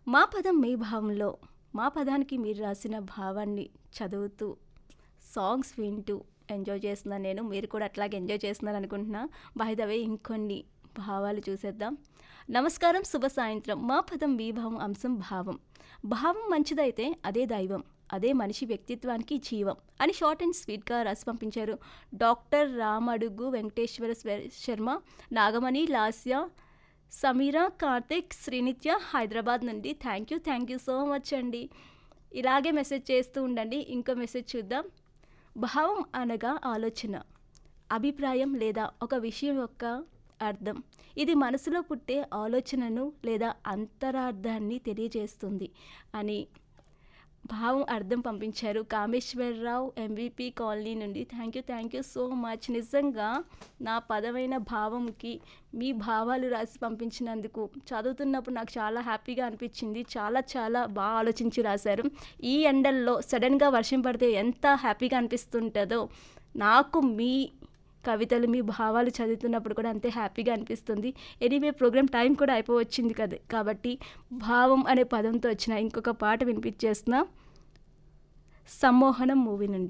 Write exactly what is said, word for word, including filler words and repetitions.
మా పదం మీ భావంలో మా పదానికి మీరు రాసిన భావాన్ని చదువుతూ సాంగ్స్ వింటూ ఎంజాయ్ చేస్తున్నాను నేను. మీరు కూడా అట్లాగే ఎంజాయ్ చేస్తున్నారు అనుకుంటున్నా. బై ద వే ఇంకొన్ని భావాలు చూసేద్దాం. నమస్కారం, శుభ సాయంత్రం. మా పదం మీ భావం, అంశం భావం. భావం మంచిదైతే అదే దైవం, అదే మనిషి వ్యక్తిత్వానికి జీవం అని షార్ట్ అండ్ స్వీట్గా రాసి పంపించారు డాక్టర్ రామడుగు వెంకటేశ్వర స్వ- శర్మ, నాగమణి, లాస్య, సమీరా, కార్తిక్, శ్రీనిత్య హైదరాబాద్ నుండి. Thank you thank you so much అండి. ఇలాగే మెసేజ్ చేస్తూ ఉండండి. ఇంకో మెసేజ్ చూద్దాం. భావం అనగా ఆలోచన, అభిప్రాయం లేదా ఒక విషయం యొక్క అర్థం. ఇది మనసులో పుట్టే ఆలోచనను లేదా అంతరార్థాన్ని తెలియజేస్తుంది అని భావం అర్థం పంపించారు కామేశ్వరరావు ఎంవిపి కాలనీ నుండి. Thank you thank you so much. నిజంగా నా పదమైన భావంకి మీ భావాలు రాసి పంపించినందుకు చదువుతున్నప్పుడు నాకు చాలా హ్యాపీగా అనిపించింది. చాలా చాలా బాగా ఆలోచించి రాశారు. ఈ ఎండల్లో సడన్గా వర్షం పడితే ఎంత హ్యాపీగా అనిపిస్తుంటుందో నాకు మీ కవితలు, మీ భావాలు చదువుతున్నప్పుడు కూడా అంతే హ్యాపీగా అనిపిస్తుంది. ఎనీవే, ప్రోగ్రామ్ టైం కూడా అయిపోవచ్చింది కదా, కాబట్టి భావం అనే పదంతో వచ్చిన ఇంకొక పాట వినిపించేస్తున్నా. సమ్మోహనం మూవీ నుండి.